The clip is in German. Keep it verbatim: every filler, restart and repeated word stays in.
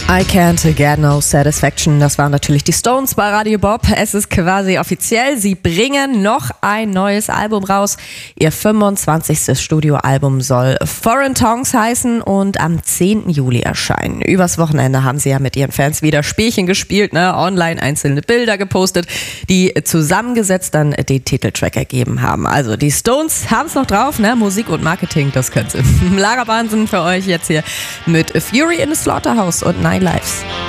I Can't Get No Satisfaction, das waren natürlich die Stones bei Radio Bob. Es ist quasi offiziell, sie bringen noch ein neues Album raus. Ihr fünfundzwanzigstes Studioalbum soll Foreign Tongues heißen und am zehnten Juli erscheinen. Übers Wochenende haben sie ja mit ihren Fans wieder Spielchen gespielt, ne? Online einzelne Bilder gepostet, die zusammengesetzt dann den Titeltrack ergeben haben. Also die Stones haben es noch drauf, ne? Musik und Marketing, das können sie. Lara Wahnsinn für euch jetzt hier mit Fury in the Slaughterhouse und Nine Lives.